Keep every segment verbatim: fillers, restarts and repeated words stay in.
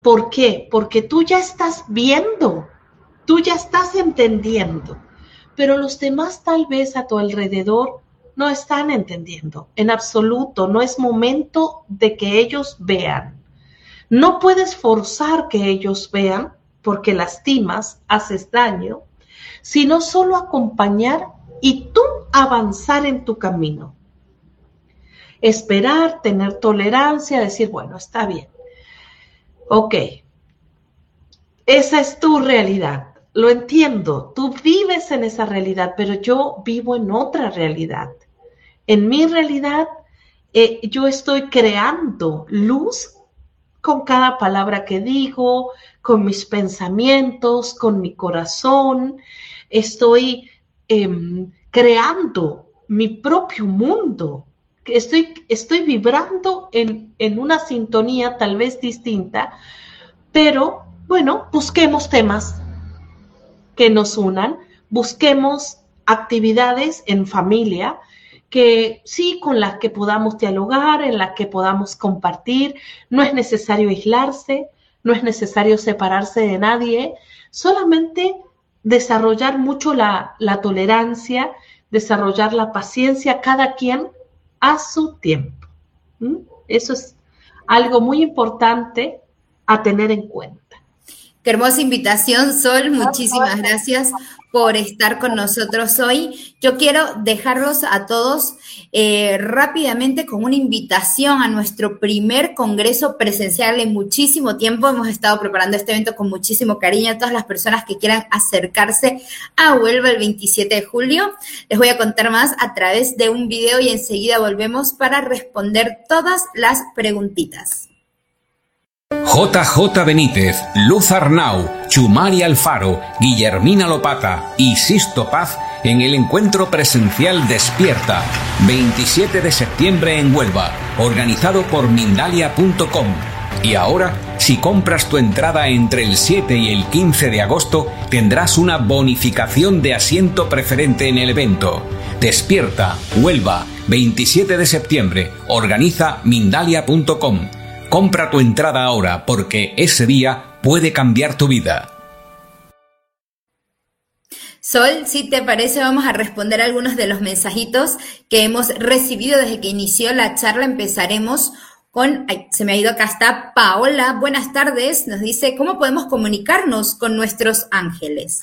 ¿Por qué? Porque tú ya estás viendo, tú ya estás entendiendo, pero los demás tal vez a tu alrededor no están entendiendo en absoluto. No es momento de que ellos vean. No puedes forzar que ellos vean porque lastimas, haces daño, sino solo acompañar y tú avanzar en tu camino. Esperar, tener tolerancia, decir, bueno, está bien. Ok, esa es tu realidad. Lo entiendo, tú vives en esa realidad, pero yo vivo en otra realidad. En mi realidad, eh, yo estoy creando luz con cada palabra que digo, con mis pensamientos, con mi corazón. Estoy eh, creando mi propio mundo. Estoy, estoy vibrando en, en una sintonía tal vez distinta, pero bueno, busquemos temas que nos unan, busquemos actividades en familia que sí, con las que podamos dialogar, en las que podamos compartir. No es necesario aislarse, no es necesario separarse de nadie, solamente desarrollar mucho la, la tolerancia, desarrollar la paciencia, cada quien a su tiempo. ¿Mm? Eso es algo muy importante a tener en cuenta. Qué hermosa invitación, Sol. Muchísimas gracias por estar con nosotros hoy. Yo quiero dejarlos a todos eh, rápidamente con una invitación a nuestro primer congreso presencial en muchísimo tiempo. Hemos estado preparando este evento con muchísimo cariño. A todas las personas que quieran acercarse a Huelva el veintisiete de julio, les voy a contar más a través de un video y enseguida volvemos para responder todas las preguntitas. J J Benítez, Luz Arnau, Chumari Alfaro, Guillermina Lopata y Sisto Paz en el encuentro presencial Despierta, veintisiete de septiembre en Huelva, organizado por Mindalia punto com. Y ahora, si compras tu entrada entre el siete y el quince de agosto, tendrás una bonificación de asiento preferente en el evento. Despierta, Huelva, veintisiete de septiembre, organiza Mindalia punto com. Compra tu entrada ahora porque ese día puede cambiar tu vida. Sol, si te parece, vamos a responder algunos de los mensajitos que hemos recibido desde que inició la charla. Empezaremos con, ay, se me ha ido, acá está Paola. Buenas tardes, nos dice, ¿cómo podemos comunicarnos con nuestros ángeles?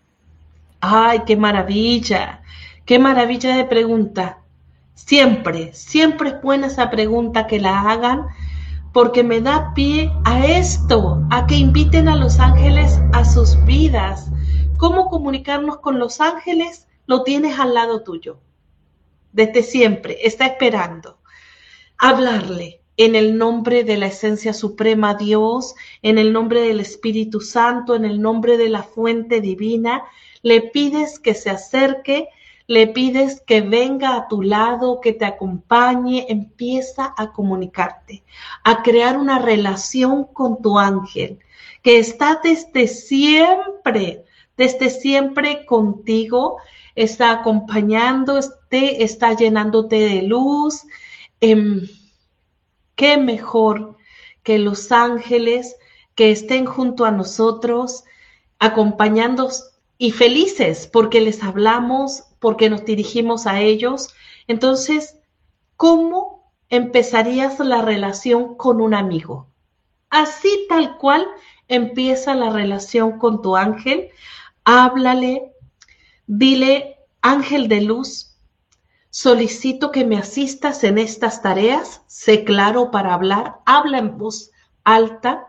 Ay, qué maravilla, qué maravilla de pregunta. Siempre, siempre es buena esa pregunta que la hagan, porque me da pie a esto, a que inviten a los ángeles a sus vidas. ¿Cómo comunicarnos con los ángeles? Lo tienes al lado tuyo. Desde siempre, está esperando. Hablarle en el nombre de la esencia suprema Dios, en el nombre del Espíritu Santo, en el nombre de la fuente divina. Le pides que se acerque, le pides que venga a tu lado, que te acompañe. Empieza a comunicarte, a crear una relación con tu ángel, que está desde siempre, desde siempre contigo, está acompañándote, está llenándote de luz. Eh, qué mejor que los ángeles que estén junto a nosotros, acompañándonos y felices porque les hablamos, porque nos dirigimos a ellos. Entonces, ¿cómo empezarías la relación con un amigo? Así tal cual empieza la relación con tu ángel. Háblale, dile, ángel de luz, solicito que me asistas en estas tareas. Sé claro para hablar, habla en voz alta.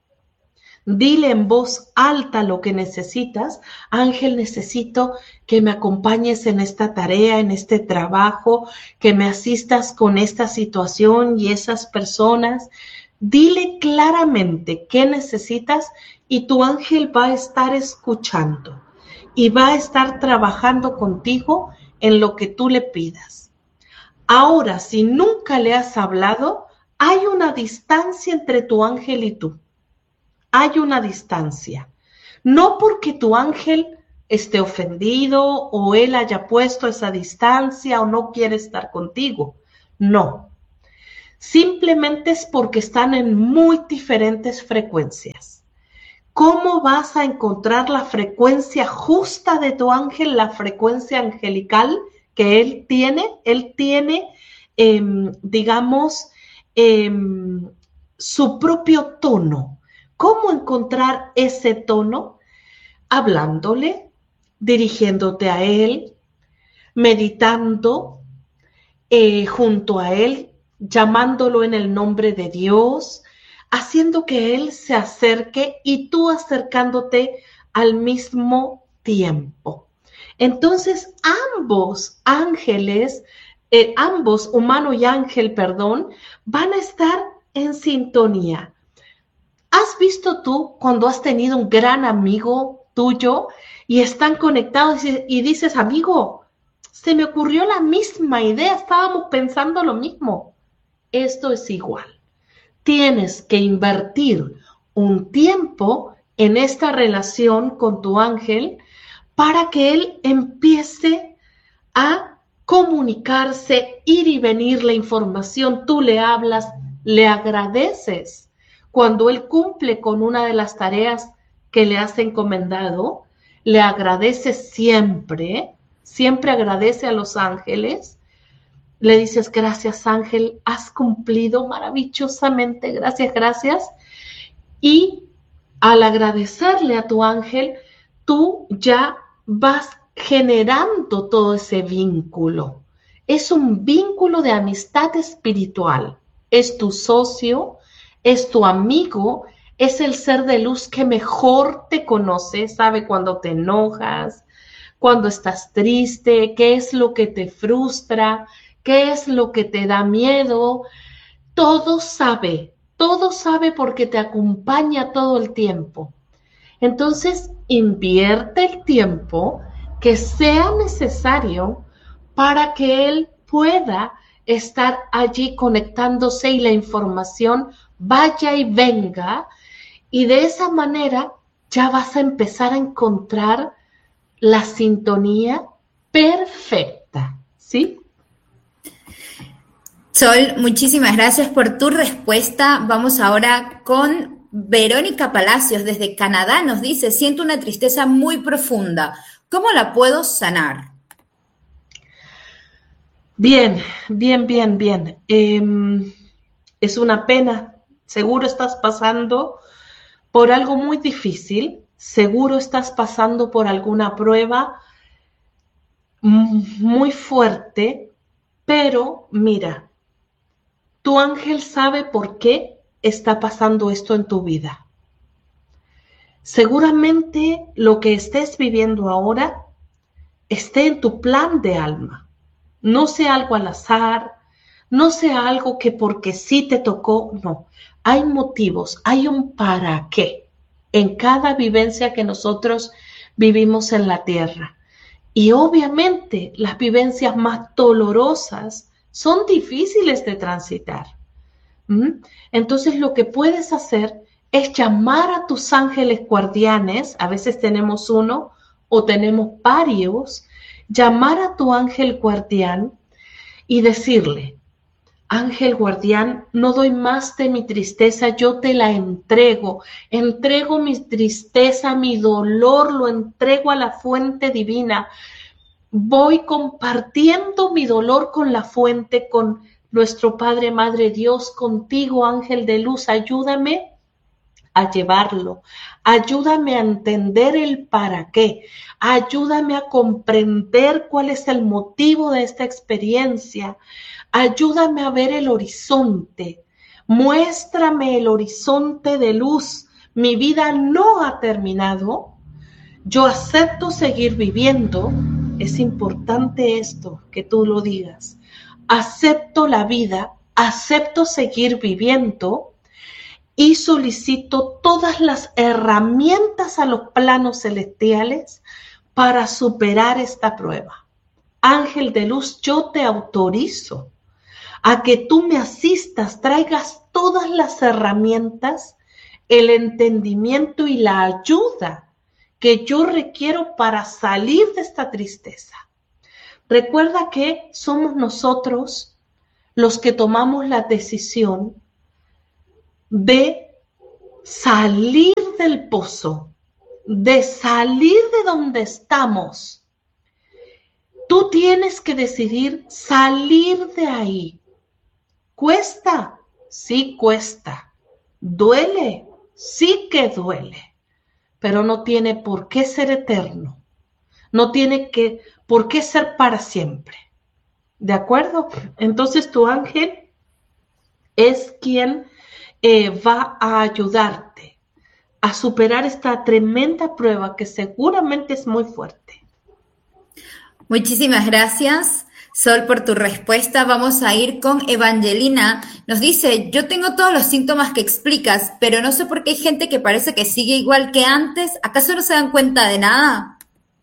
Dile en voz alta lo que necesitas. Ángel, necesito que me acompañes en esta tarea, en este trabajo, que me asistas con esta situación y esas personas. Dile claramente qué necesitas y tu ángel va a estar escuchando y va a estar trabajando contigo en lo que tú le pidas. Ahora, si nunca le has hablado, hay una distancia entre tu ángel y tú. Hay una distancia, no porque tu ángel esté ofendido o él haya puesto esa distancia o no quiere estar contigo, no, simplemente es porque están en muy diferentes frecuencias. ¿Cómo vas a encontrar la frecuencia justa de tu ángel, la frecuencia angelical que él tiene? Él tiene, eh, digamos, eh, su propio tono. ¿Cómo encontrar ese tono? Hablándole, dirigiéndote a él, meditando eh, junto a él, llamándolo en el nombre de Dios, haciendo que él se acerque y tú acercándote al mismo tiempo. Entonces, ambos ángeles, eh, ambos, humano y ángel, perdón, van a estar en sintonía. ¿Has visto tú cuando has tenido un gran amigo tuyo y están conectados y dices, amigo, se me ocurrió la misma idea, estábamos pensando lo mismo? Esto es igual. Tienes que invertir un tiempo en esta relación con tu ángel para que él empiece a comunicarse, ir y venir la información. Tú le hablas, le agradeces cuando él cumple con una de las tareas que le has encomendado, le agradeces siempre, siempre agradece a los ángeles. Le dices, gracias ángel, has cumplido maravillosamente, gracias, gracias. Y al agradecerle a tu ángel, tú ya vas generando todo ese vínculo. Es un vínculo de amistad espiritual. Es tu socio, es tu amigo, es el ser de luz que mejor te conoce, sabe cuando te enojas, cuando estás triste, qué es lo que te frustra, qué es lo que te da miedo. Todo sabe, todo sabe porque te acompaña todo el tiempo. Entonces, invierte el tiempo que sea necesario para que él pueda estar allí conectándose y la información vaya y venga, y de esa manera ya vas a empezar a encontrar la sintonía perfecta, ¿sí? Sol, muchísimas gracias por tu respuesta. Vamos ahora con Verónica Palacios desde Canadá. Nos dice, siento una tristeza muy profunda. ¿Cómo la puedo sanar? Bien, bien, bien, bien. Eh, es una pena. Seguro estás pasando por algo muy difícil. Seguro estás pasando por alguna prueba muy fuerte. Pero mira, tu ángel sabe por qué está pasando esto en tu vida. Seguramente lo que estés viviendo ahora esté en tu plan de alma. No sea algo al azar, no sea algo que porque sí te tocó, no. Hay motivos, hay un para qué en cada vivencia que nosotros vivimos en la tierra. Y obviamente las vivencias más dolorosas son difíciles de transitar. ¿Mm? Entonces lo que puedes hacer es llamar a tus ángeles guardianes, a veces tenemos uno o tenemos varios, llamar a tu ángel guardián y decirle, ángel guardián, no doy más de mi tristeza, yo te la entrego, entrego mi tristeza, mi dolor, lo entrego a la fuente divina. Voy compartiendo mi dolor con la fuente, con nuestro Padre, Madre Dios, contigo, ángel de luz, ayúdame a llevarlo, ayúdame a entender el para qué, ayúdame a comprender cuál es el motivo de esta experiencia, ayúdame a ver el horizonte, muéstrame el horizonte de luz, mi vida no ha terminado, yo acepto seguir viviendo. Es importante esto, que tú lo digas. Acepto la vida, acepto seguir viviendo y solicito todas las herramientas a los planos celestiales para superar esta prueba. Ángel de luz, yo te autorizo a que tú me asistas, traigas todas las herramientas, el entendimiento y la ayuda que yo requiero para salir de esta tristeza. Recuerda que somos nosotros los que tomamos la decisión de salir del pozo, de salir de donde estamos. Tú tienes que decidir salir de ahí. ¿Cuesta? Sí cuesta. ¿Duele? Sí que duele. Pero no tiene por qué ser eterno. No tiene que, por qué ser para siempre. ¿De acuerdo? Entonces tu ángel es quien eh, va a ayudarte a superar esta tremenda prueba que seguramente es muy fuerte. Muchísimas gracias, Sol, por tu respuesta. Vamos a ir con Evangelina. Nos dice, yo tengo todos los síntomas que explicas, pero no sé por qué hay gente que parece que sigue igual que antes. ¿Acaso no se dan cuenta de nada?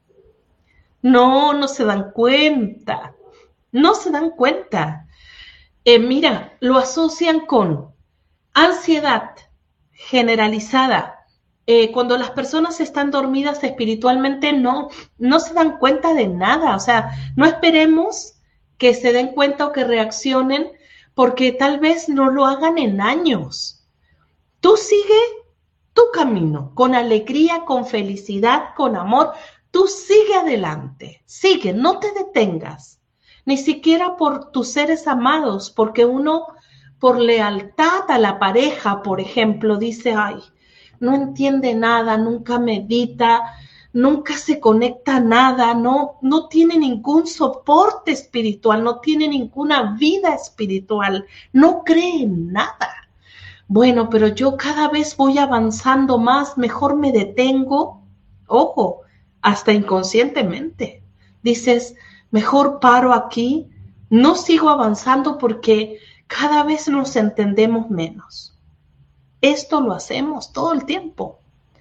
No, no se dan cuenta. No se dan cuenta. Eh, mira, lo asocian con ansiedad generalizada. Eh, cuando las personas están dormidas espiritualmente, no, no se dan cuenta de nada. O sea, no esperemos que se den cuenta o que reaccionen, porque tal vez no lo hagan en años. Tú sigue tu camino, con alegría, con felicidad, con amor. Tú sigue adelante, sigue, no te detengas. Ni siquiera por tus seres amados, porque uno, por lealtad a la pareja, por ejemplo, dice, ay, no entiende nada, nunca medita, nunca se conecta a nada, no, no tiene ningún soporte espiritual, no tiene ninguna vida espiritual, no cree en nada. Bueno, pero yo cada vez voy avanzando más, mejor me detengo, ojo, hasta inconscientemente. Dices, mejor paro aquí, no sigo avanzando porque cada vez nos entendemos menos. Esto lo hacemos todo el tiempo,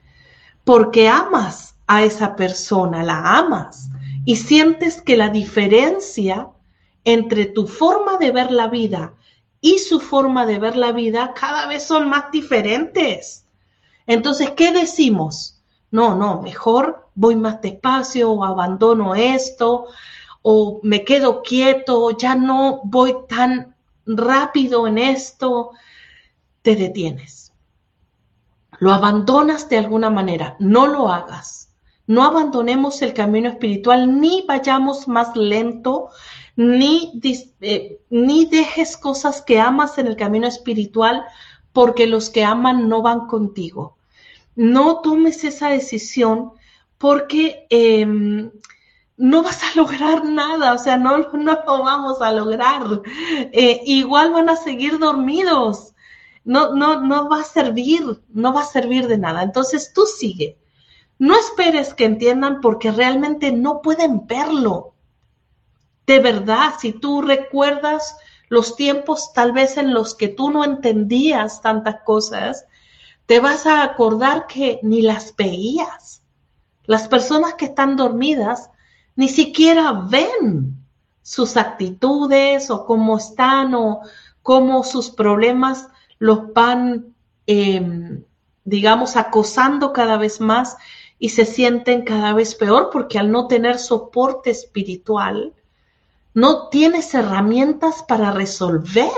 porque amas a esa persona, la amas, y sientes que la diferencia entre tu forma de ver la vida y su forma de ver la vida cada vez son más diferentes. Entonces, ¿qué decimos? No, no, mejor voy más despacio o abandono esto o me quedo quieto, ya no voy tan rápido en esto. Te detienes. Lo abandonas de alguna manera. No lo hagas. No abandonemos el camino espiritual, ni vayamos más lento, ni, eh, ni dejes cosas que amas en el camino espiritual porque los que aman no van contigo. No tomes esa decisión porque eh, no vas a lograr nada, o sea, no, no lo vamos a lograr. Eh, igual van a seguir dormidos. No, no, no va a servir, no va a servir de nada. Entonces tú sigue. No esperes que entiendan porque realmente no pueden verlo. De verdad, si tú recuerdas los tiempos tal vez en los que tú no entendías tantas cosas, te vas a acordar que ni las veías. Las personas que están dormidas ni siquiera ven sus actitudes o cómo están o cómo sus problemas los van, eh, digamos, acosando cada vez más y se sienten cada vez peor porque al no tener soporte espiritual, no tienes herramientas para resolver.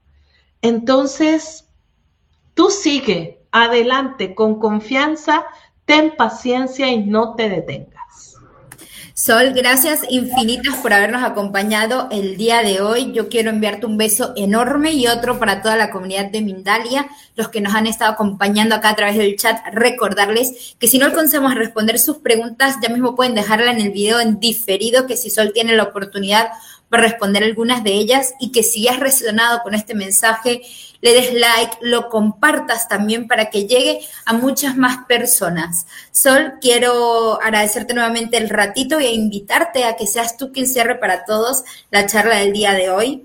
Entonces, tú sigue adelante con confianza, ten paciencia y no te detengas. Sol, gracias infinitas por habernos acompañado el día de hoy. Yo quiero enviarte un beso enorme y otro para toda la comunidad de Mindalia, los que nos han estado acompañando acá a través del chat. Recordarles que si no alcanzamos a responder sus preguntas, ya mismo pueden dejarla en el video en diferido, que si Sol tiene la oportunidad para responder algunas de ellas, y que si has resonado con este mensaje, le des like, lo compartas también para que llegue a muchas más personas. Sol, quiero agradecerte nuevamente el ratito y a invitarte a que seas tú quien cierre para todos la charla del día de hoy.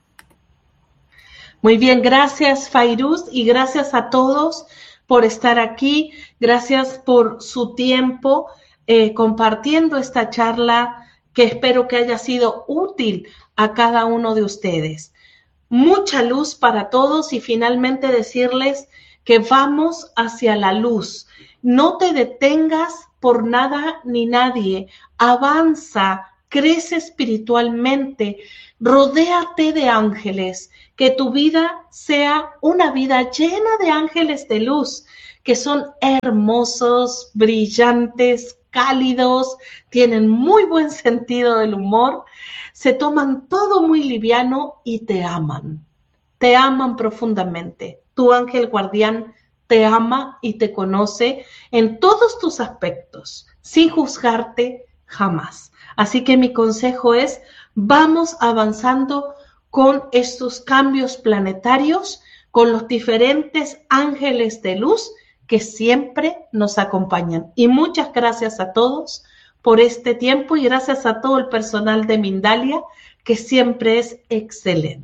Muy bien, gracias Fairuz y gracias a todos por estar aquí. Gracias por su tiempo eh, compartiendo esta charla que espero que haya sido útil a cada uno de ustedes. Mucha luz para todos y finalmente decirles que vamos hacia la luz. No te detengas por nada ni nadie. Avanza crece espiritualmente, rodéate de ángeles, que tu vida sea una vida llena de ángeles de luz, que son hermosos, brillantes, cálidos, tienen muy buen sentido del humor, se toman todo muy liviano y te aman, te aman profundamente. Tu ángel guardián te ama y te conoce en todos tus aspectos, sin juzgarte jamás. Así que mi consejo es, vamos avanzando con estos cambios planetarios, con los diferentes ángeles de luz que siempre nos acompañan. Y muchas gracias a todos por este tiempo y gracias a todo el personal de Mindalia, que siempre es excelente.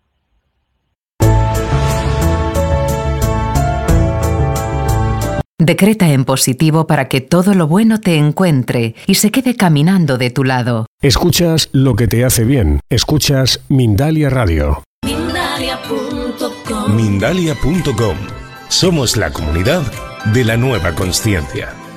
Decreta en positivo para que todo lo bueno te encuentre y se quede caminando de tu lado. Escuchas lo que te hace bien. Escuchas Mindalia Radio. Mindalia punto com. Mindalia punto com. Somos la comunidad de la nueva consciencia.